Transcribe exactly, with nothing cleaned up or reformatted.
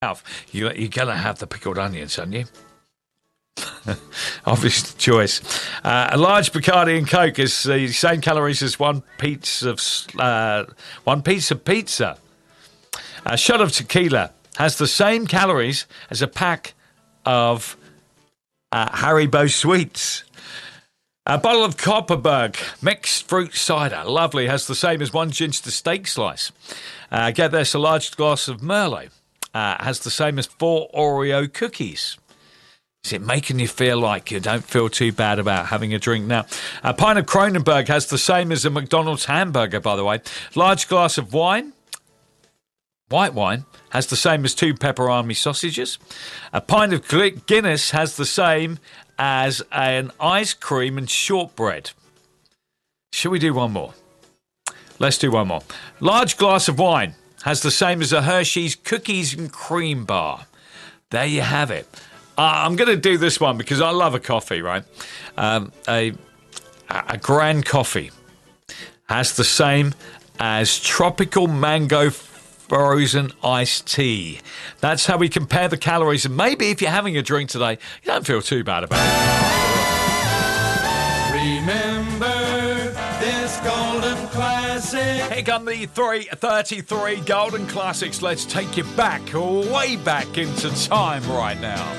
mouth, you, you're going to have the pickled onions, aren't you? Obvious choice. Uh, a large Bacardi and Coke is the same calories as one piece of uh, one piece of pizza. A shot of tequila has the same calories as a pack of uh, Haribo sweets. A bottle of Copperberg mixed fruit cider, lovely, has the same as one Ginster steak slice. Uh, get this, a large glass of Merlot uh, has the same as four Oreo cookies. Is it making you feel like you don't feel too bad about having a drink now? A pint of Kronenberg has the same as a McDonald's hamburger, by the way. Large glass of wine, white wine, has the same as two pepperoni sausages. A pint of Guinness has the same as an ice cream and shortbread. Shall we do one more? Let's do one more. Large glass of wine has the same as a Hershey's cookies and cream bar. There you have it. Uh, I'm going to do this one because I love a coffee, right? Um, a, a Grand Coffee has the same as tropical mango frozen iced tea. That's how we compare the calories. And maybe if you're having a drink today, you don't feel too bad about it. Remember this golden classic. Here come the three thirty-three golden classics. Let's take you back, way back into time right now.